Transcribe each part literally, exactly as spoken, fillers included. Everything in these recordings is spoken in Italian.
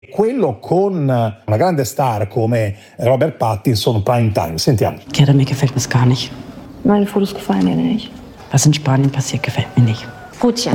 quello con una grande star come Robert Pattinson, prime time. Sentiamo. Gerda, mir gefällt das gar nicht. Meine Fotos gefallen mir nicht. Was in Spanien passiert, gefällt mir nicht. Gutchen.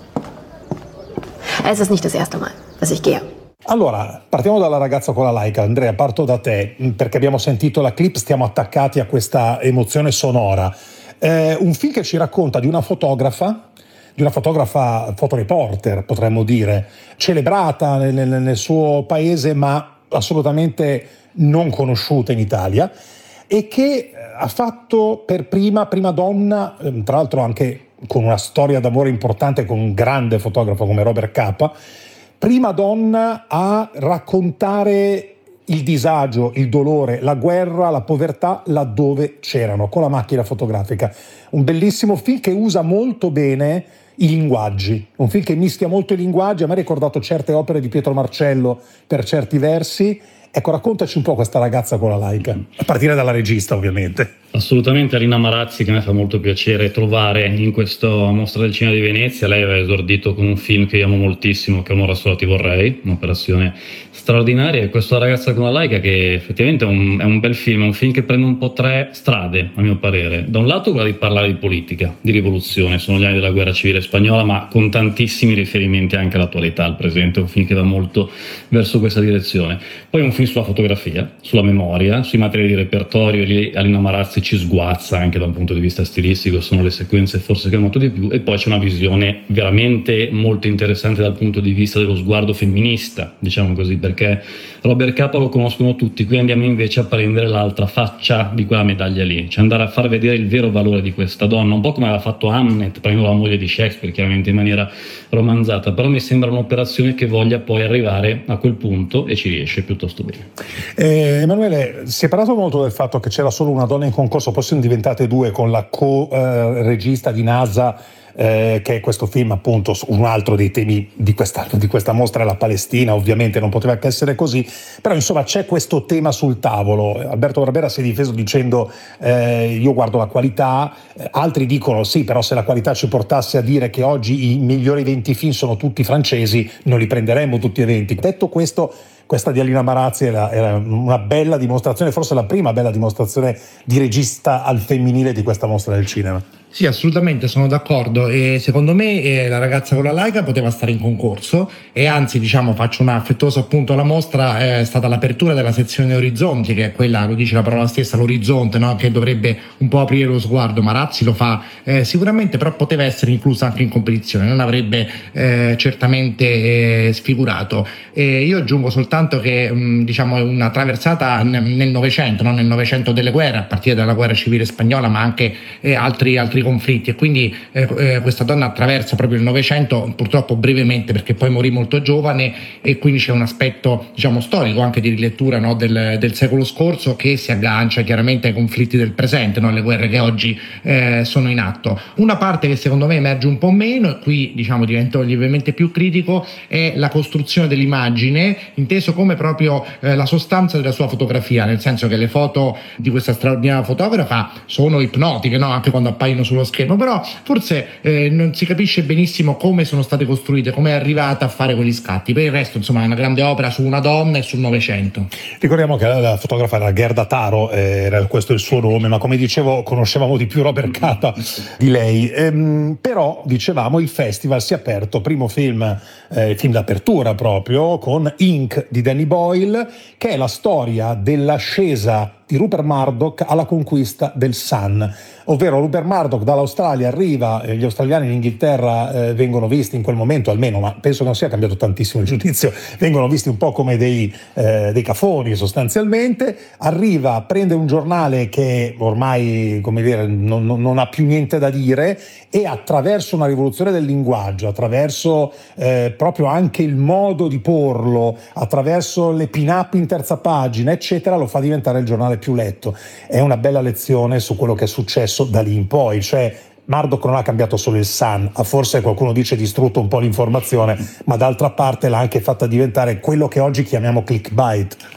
Es ist nicht das erste Mal, dass ich gehe. Allora, partiamo dalla ragazza con la Leica. Andrea, parto da te, perché abbiamo sentito la clip, stiamo attaccati a questa emozione sonora. Eh, un film che ci racconta di una fotografa, di una fotografa fotoreporter, potremmo dire, celebrata nel, nel suo paese, ma assolutamente non conosciuta in Italia, e che ha fatto per prima, prima donna, tra l'altro anche con una storia d'amore importante con un grande fotografo come Robert Capa, prima donna a raccontare il disagio, il dolore, la guerra, la povertà laddove c'erano, con la macchina fotografica. Un bellissimo film che usa molto bene i linguaggi, un film che mischia molto i linguaggi. A me ha ricordato certe opere di Pietro Marcello per certi versi. Ecco, raccontaci un po' questa ragazza con la Leica, a partire dalla regista ovviamente. Assolutamente Alina Marazzi, che a me fa molto piacere trovare in questa mostra del cinema di Venezia. Lei aveva esordito con un film che io amo moltissimo, che è Un'ora sola ti vorrei, un'operazione straordinaria, e questa ragazza con la Leica che effettivamente è un, è un bel film, è un film che prende un po' tre strade a mio parere. Da un lato quella di parlare di politica, di rivoluzione, sono gli anni della guerra civile spagnola, ma con tantissimi riferimenti anche all'attualità, al presente, è un film che va molto verso questa direzione. Poi un film sulla fotografia, sulla memoria, sui materiali di repertorio. Lì Alina Marazzi ci sguazza anche da un punto di vista stilistico, sono le sequenze forse che amo di più. E poi c'è una visione veramente molto interessante dal punto di vista dello sguardo femminista, diciamo così, perché Robert Capa lo conoscono tutti, qui andiamo invece a prendere l'altra faccia di quella medaglia lì, cioè andare a far vedere il vero valore di questa donna, un po' come aveva fatto Hamlet, prendendo la moglie di Shakespeare, chiaramente in maniera romanzata, però mi sembra un'operazione che voglia poi arrivare a quel punto e ci riesce piuttosto bene. Eh, Emanuele, si è parlato molto del fatto che c'era solo una donna in concorso, poi sono diventate due con la co-regista di NASA, eh, che è questo film, appunto, un altro dei temi di questa, di questa mostra è la Palestina, ovviamente non poteva che essere così, però insomma c'è questo tema sul tavolo. Alberto Barbera si è difeso dicendo eh, io guardo la qualità, eh, altri dicono sì, però se la qualità ci portasse a dire che oggi i migliori venti film sono tutti francesi, non li prenderemmo tutti e venti. Detto questo, questa di Alina Marazzi era, era una bella dimostrazione, forse la prima bella dimostrazione di regista al femminile di questa mostra del cinema. Sì, assolutamente, sono d'accordo, e secondo me eh, la ragazza con la Leica poteva stare in concorso, e anzi, diciamo, faccio un affettuoso appunto alla mostra, eh, è stata l'apertura della sezione Orizzonti, che è quella, lo dice la parola stessa, l'orizzonte, no? Che dovrebbe un po' aprire lo sguardo. Marazzi lo fa eh, sicuramente, però poteva essere inclusa anche in competizione, non avrebbe eh, certamente eh, sfigurato. E io aggiungo soltanto che mh, diciamo è una traversata nel Novecento, no? Nel Novecento delle guerre, a partire dalla guerra civile spagnola, ma anche eh, altri altri conflitti, e quindi eh, eh, questa donna attraversa proprio il Novecento, purtroppo brevemente perché poi morì molto giovane, e quindi c'è un aspetto, diciamo, storico, anche di rilettura, no, del, del secolo scorso, che si aggancia chiaramente ai conflitti del presente, no, alle guerre che oggi eh, sono in atto. Una parte che secondo me emerge un po' meno, e qui diciamo divento lievemente più critico, è la costruzione dell'immagine, inteso come proprio eh, la sostanza della sua fotografia, nel senso che le foto di questa straordinaria fotografa sono ipnotiche, no, anche quando appaiono sullo schermo, però forse eh, non si capisce benissimo come sono state costruite, come è arrivata a fare quegli scatti. Per il resto, insomma, è una grande opera su una donna e sul Novecento. Ricordiamo che la fotografa era Gerda Taro, eh, era questo il suo nome, ma come dicevo conoscevamo di più Robert Capa di lei. Ehm, però dicevamo il festival si è aperto, primo film, eh, film d'apertura proprio, con Ink di Danny Boyle, che è la storia dell'ascesa di Rupert Murdoch alla conquista del Sun, ovvero Rupert Murdoch dall'Australia arriva, eh, gli australiani in Inghilterra eh, vengono visti in quel momento, almeno, ma penso che non sia cambiato tantissimo il giudizio, vengono visti un po' come dei, eh, dei cafoni sostanzialmente. Arriva, prende un giornale che ormai, come dire, non, non, non ha più niente da dire, e attraverso una rivoluzione del linguaggio, attraverso eh, proprio anche il modo di porlo, attraverso le pin-up in terza pagina eccetera, lo fa diventare il giornale più letto. È una bella lezione su quello che è successo da lì in poi, cioè Murdoch non ha cambiato solo il Sun, ha forse, qualcuno dice, distrutto un po' l'informazione, ma d'altra parte l'ha anche fatta diventare quello che oggi chiamiamo clickbait.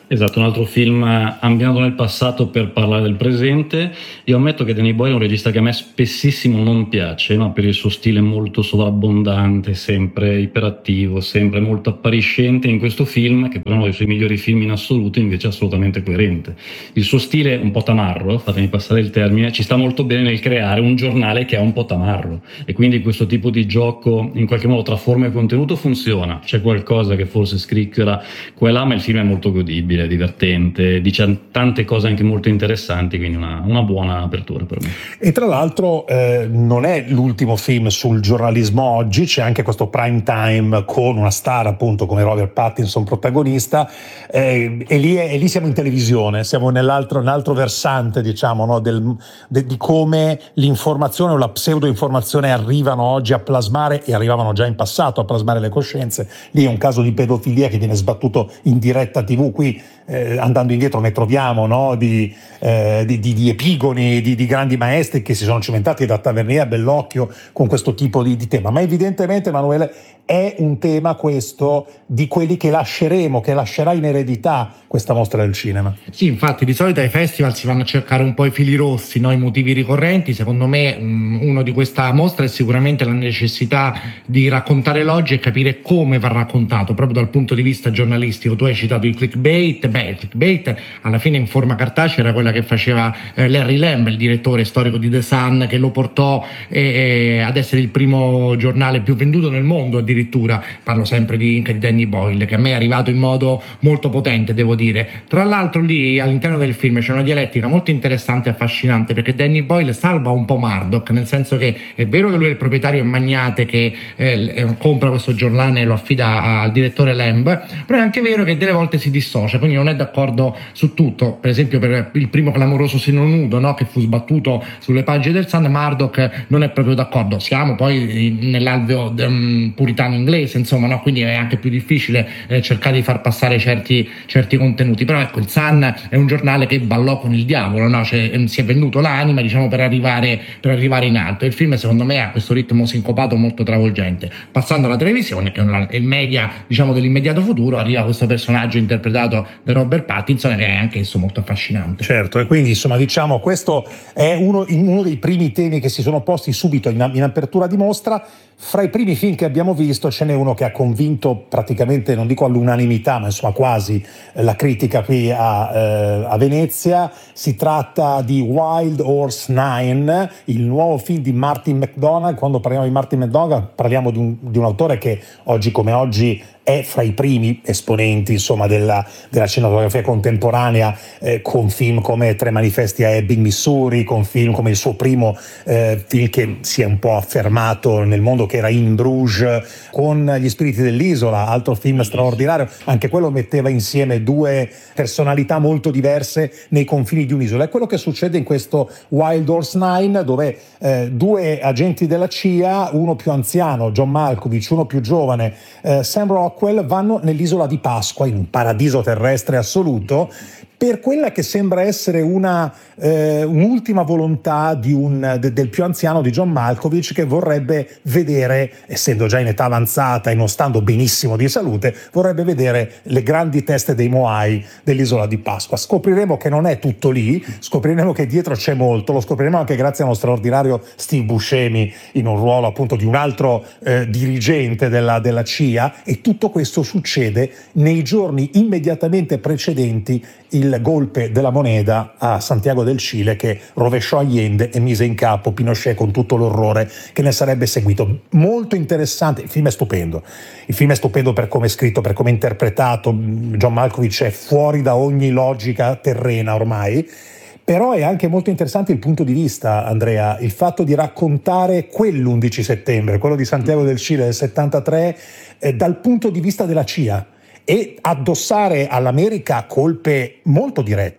Esatto, un altro film ambientato nel passato per parlare del presente. Io ammetto che Danny Boyle è un regista che a me spessissimo non piace, ma per il suo stile molto sovrabbondante, sempre iperattivo, sempre molto appariscente. In questo film, che per uno dei suoi migliori film in assoluto, invece è assolutamente coerente. Il suo stile un po' tamarro, fatemi passare il termine, ci sta molto bene nel creare un giornale che è un po' tamarro, e quindi questo tipo di gioco in qualche modo tra forma e contenuto funziona. C'è qualcosa che forse scricchiola qua e là, ma il film è molto godibile, divertente, dice tante cose anche molto interessanti, quindi una, una buona apertura per me. E tra l'altro eh, non è l'ultimo film sul giornalismo oggi, c'è anche questo prime time con una star appunto come Robert Pattinson protagonista, eh, e, lì è, e lì siamo in televisione, siamo nell'altro, nell'altro versante, diciamo, no, del, de, di come l'informazione o la pseudo-informazione arrivano oggi a plasmare, e arrivavano già in passato a plasmare le coscienze. Lì è un caso di pedofilia che viene sbattuto in diretta tivù, qui Eh, andando indietro ne troviamo, no, di, eh, di, di, di epigoni, di, di grandi maestri che si sono cimentati, da Tavernier a Bellocchio, con questo tipo di, di tema. Ma evidentemente, Emanuele, è un tema questo di quelli che lasceremo, che lascerà in eredità questa mostra del cinema. Sì, infatti di solito ai festival si vanno a cercare un po' i fili rossi, no? I motivi ricorrenti. Secondo me mh, uno di questa mostra è sicuramente la necessità di raccontare l'oggi e capire come va raccontato, proprio dal punto di vista giornalistico. Tu hai citato il clickbait. Beh, il clickbait alla fine in forma cartacea era quella che faceva eh, Larry Lamb, il direttore storico di The Sun, che lo portò eh, ad essere il primo giornale più venduto nel mondo addirittura. Parlo sempre di, di Danny Boyle, che a me è arrivato in modo molto potente, devo dire. Tra l'altro lì all'interno del film c'è una dialettica molto interessante e affascinante, perché Danny Boyle salva un po' Murdoch, nel senso che è vero che lui è il proprietario e magnate che eh, compra questo giornale e lo affida al direttore Lamb, però è anche vero che delle volte si dissocia, quindi non è d'accordo su tutto. Per esempio per il primo clamoroso seno nudo, no, che fu sbattuto sulle pagine del Sun, Murdoch non è proprio d'accordo. Siamo poi nell'alveo um, puritano inglese, insomma, no? Quindi è anche più difficile eh, cercare di far passare certi, certi contenuti. Però ecco, il Sun è un giornale che ballò con il diavolo, no? Cioè, si è venduto l'anima, diciamo, per arrivare, per arrivare in alto. Il film secondo me ha questo ritmo sincopato molto travolgente. Passando alla televisione, che è il media, diciamo, dell'immediato futuro, arriva questo personaggio interpretato da Robert Pattinson, che è anche esso molto affascinante. Certo, e quindi insomma diciamo questo è uno, uno dei primi temi che si sono posti subito in, in apertura di mostra. Fra i primi film che abbiamo visto ce n'è uno che ha convinto praticamente, non dico all'unanimità, ma insomma quasi la critica qui a, eh, a Venezia. Si tratta di Wild Horse Nine, il nuovo film di Martin McDonagh. Quando parliamo di Martin McDonagh parliamo di un, di un autore che oggi come oggi è fra i primi esponenti, insomma, della, della cinematografia contemporanea, eh, con film come Tre manifesti a Ebbing, Missouri, con film come il suo primo eh, film che si è un po' affermato nel mondo, che era In Bruges, con Gli spiriti dell'isola, altro film straordinario. Anche quello metteva insieme due personalità molto diverse nei confini di un'isola. È quello che succede in questo Wild Horse Nine, dove eh, due agenti della C I A, uno più anziano, John Malkovich, uno più giovane, eh, Sam Rockwell, vanno nell'isola di Pasqua, in un paradiso terrestre assoluto, per quella che sembra essere una eh, un'ultima volontà di un, de, del più anziano, di John Malkovich, che vorrebbe vedere, essendo già in età avanzata e non stando benissimo di salute, vorrebbe vedere le grandi teste dei Moai dell'isola di Pasqua. Scopriremo che non è tutto lì, scopriremo che dietro c'è molto, lo scopriremo anche grazie a uno straordinario Steve Buscemi in un ruolo appunto di un altro eh, dirigente della, della C I A, e tutto questo succede nei giorni immediatamente precedenti il golpe della moneta a Santiago del Cile, che rovesciò Allende e mise in capo Pinochet con tutto l'orrore che ne sarebbe seguito. Molto interessante, il film è stupendo, il film è stupendo per come è scritto, per come è interpretato. John Malkovich è fuori da ogni logica terrena ormai. Però è anche molto interessante il punto di vista, Andrea, il fatto di raccontare quell'undici settembre, quello di Santiago del Cile del settantatré, eh, dal punto di vista della C I A, e addossare all'America colpe molto dirette.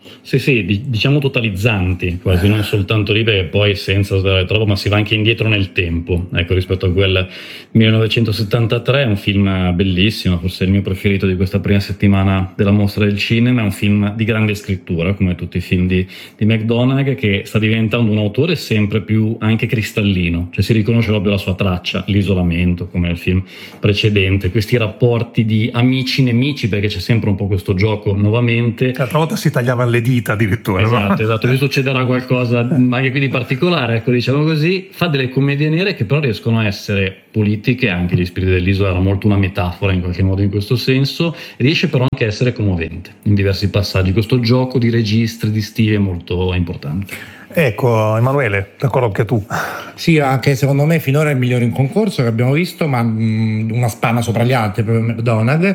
Sì, sì, diciamo totalizzanti, quasi non soltanto lì, perché poi senza svelare troppo, ma si va anche indietro nel tempo, ecco, rispetto a quel millenovecentosettantatré. È un film bellissimo, forse è il mio preferito di questa prima settimana della Mostra del Cinema. È un film di grande scrittura, come tutti i film di, di McDonagh, che sta diventando un autore sempre più anche cristallino, cioè si riconosce proprio la sua traccia, l'isolamento, come nel film precedente, questi rapporti di amici-nemici, perché c'è sempre un po' questo gioco nuovamente. L'altra volta si tagliavano le dita addirittura. Esatto, no? esatto, qui succederà qualcosa anche qui di particolare, ecco, diciamo così. Fa delle commedie nere che però riescono a essere politiche, anche Gli spiriti dell'isola era molto una metafora in qualche modo in questo senso, riesce però anche a essere commovente in diversi passaggi. Questo gioco di registri, di stile è molto importante. Ecco, Emanuele, d'accordo anche tu? Sì, anche secondo me finora è il migliore in concorso che abbiamo visto, ma mh, una spanna sopra gli altri, proprio McDonagh.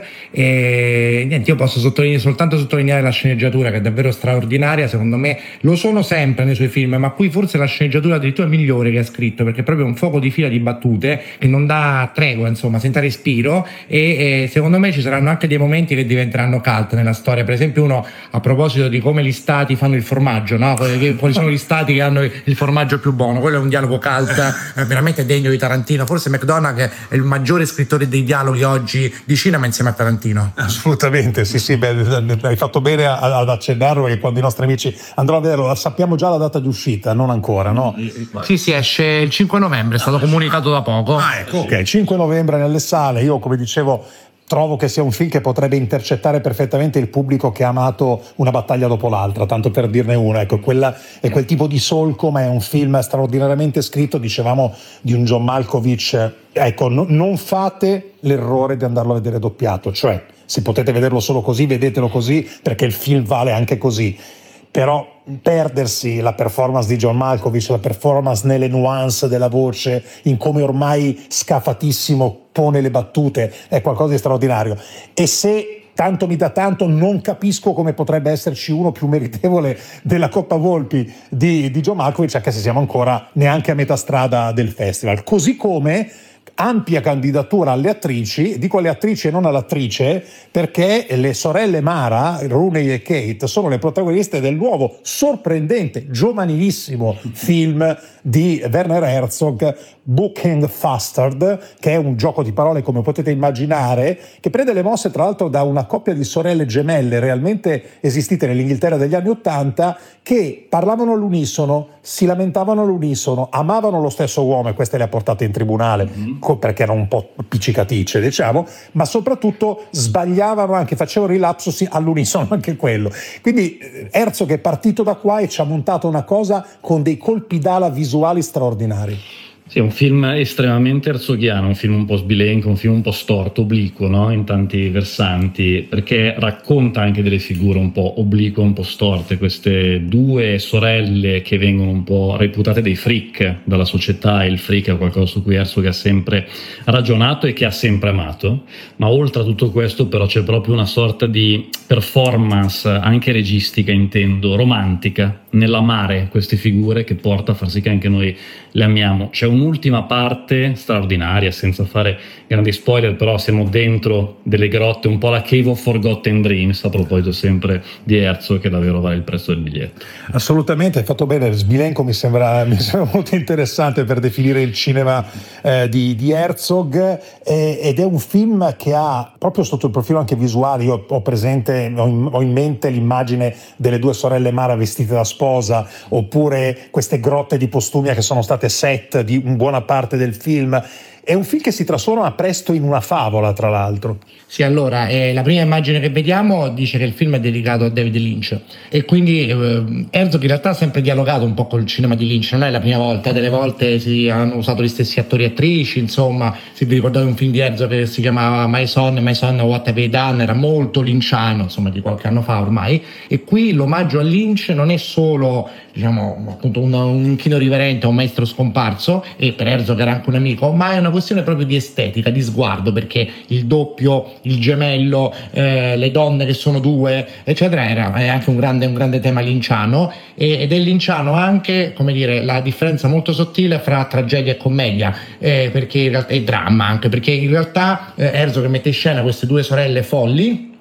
E niente, io posso sottolineare, soltanto sottolineare la sceneggiatura, che è davvero straordinaria. Secondo me lo sono sempre nei suoi film, ma qui forse la sceneggiatura addirittura migliore che ha scritto, perché è proprio un fuoco di fila di battute che non dà tregua, insomma, senza respiro. E, e secondo me ci saranno anche dei momenti che diventeranno cult nella storia. Per esempio, uno a proposito di come gli stati fanno il formaggio, no? Quali sono gli stati che hanno il formaggio più buono. Quello è un dialogo cult eh, veramente degno di Tarantino. Forse McDonagh è il maggiore scrittore dei dialoghi oggi di cinema insieme a Tarantino. Assolutamente, sì, sì, beh, hai fatto bene ad accennarlo, perché quando i nostri amici andranno a vederlo, sappiamo già la data di uscita, non ancora, no? Sì, sì, esce il cinque novembre, è stato comunicato da poco. Ah, ecco, ok, cinque novembre nelle sale. Io, come dicevo, trovo che sia un film che potrebbe intercettare perfettamente il pubblico che ha amato Una battaglia dopo l'altra, tanto per dirne una. Ecco, quella è quel tipo di solco, ma è un film straordinariamente scritto. Dicevamo di un John Malkovich. Ecco, no, non fate l'errore di andarlo a vedere doppiato, cioè se potete vederlo solo così, vedetelo così, perché il film vale anche così. Però perdersi la performance di John Malkovich, la performance nelle nuance della voce, in come ormai scafatissimo pone le battute, è qualcosa di straordinario. E se tanto mi dà tanto, non capisco come potrebbe esserci uno più meritevole della Coppa Volpi di, di John Malkovich, anche se siamo ancora neanche a metà strada del festival. Così come ampia candidatura alle attrici, dico alle attrici e non all'attrice, perché le sorelle Mara, Rooney e Kate, sono le protagoniste del nuovo, sorprendente, giovanilissimo film di Werner Herzog, Booking Bastard, che è un gioco di parole, come potete immaginare, che prende le mosse tra l'altro da una coppia di sorelle gemelle realmente esistite nell'Inghilterra degli anni Ottanta, che parlavano all'unisono, si lamentavano all'unisono, amavano lo stesso uomo, e queste le ha portate in tribunale, mm-hmm. perché erano un po' appiccicaticce, diciamo, ma soprattutto sbagliavano anche, facevano i lapsus all'unisono anche quello. Quindi Herzog è partito da qua e ci ha montato una cosa con dei colpi d'ala visuali straordinari. Sì, è un film estremamente herzoghiano, un film un po' sbilenco, un film un po' storto, obliquo, no? In tanti versanti, perché racconta anche delle figure un po' oblique, un po' storte, queste due sorelle che vengono un po' reputate dei freak dalla società, e il freak è qualcosa su cui Herzog ha sempre ragionato e che ha sempre amato, ma oltre a tutto questo però c'è proprio una sorta di performance, anche registica intendo, romantica, nell'amare queste figure, che porta a far sì che anche noi le amiamo. C'è un'ultima parte straordinaria, senza fare grandi spoiler, però siamo dentro delle grotte, un po' la Cave of Forgotten Dreams, a proposito sempre di Herzog, che davvero vale il prezzo del biglietto. Assolutamente, hai fatto bene. Sbilenco mi sembra, mi sembra molto interessante per definire il cinema eh, di, di Herzog, eh, ed è un film che ha, proprio sotto il profilo anche visuale, io ho presente, ho in, ho in mente l'immagine delle due sorelle Mara vestite da sposa, oppure queste grotte di Postumia che sono state set di in buona parte del film. È un film che si trasforma presto in una favola, tra l'altro. Sì, allora, eh, la prima immagine che vediamo dice che il film è dedicato a David Lynch, e quindi eh, Herzog in realtà ha sempre dialogato un po' col cinema di Lynch, non è la prima volta, delle volte si hanno usato gli stessi attori e attrici, insomma, se vi ricordate un film di Herzog che si chiamava My Son, My Son What Have I Done, era molto lynchiano, insomma, di qualche anno fa ormai, e qui l'omaggio a Lynch non è solo, diciamo, appunto un, un inchino riverente a un maestro scomparso, e per Herzog era anche un amico, ma è una questione proprio di estetica, di sguardo, perché il doppio, il gemello, eh, le donne che sono due, eccetera, era, è anche un grande, un grande tema linciano, e, ed è linciano anche, come dire, la differenza molto sottile fra tragedia e commedia, eh, perché in realtà, e dramma anche, perché in realtà eh, Herzog mette in scena queste due sorelle folli,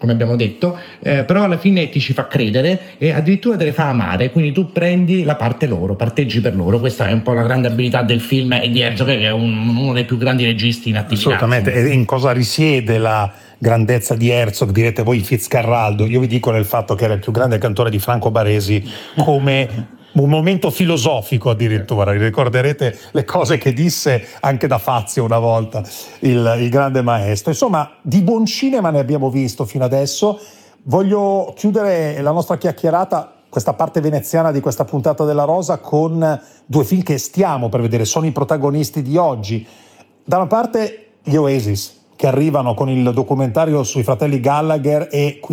come abbiamo detto, eh, però alla fine ti ci fa credere e addirittura te le fa amare, quindi tu prendi la parte loro, parteggi per loro. Questa è un po' la grande abilità del film e di Herzog, che è un, uno dei più grandi registi in attività. Assolutamente. E in cosa risiede la grandezza di Herzog, direte voi Fitzcarraldo? Io vi dico nel fatto che era il più grande cantore di Franco Baresi, come un momento filosofico addirittura. Ricorderete le cose che disse anche da Fazio una volta, il, il grande maestro. Insomma, di buon cinema ne abbiamo visto fino adesso. Voglio chiudere la nostra chiacchierata, questa parte veneziana di questa puntata della Rosa, con due film che stiamo per vedere, sono i protagonisti di oggi. Da una parte gli Oasis, che arrivano con il documentario sui fratelli Gallagher e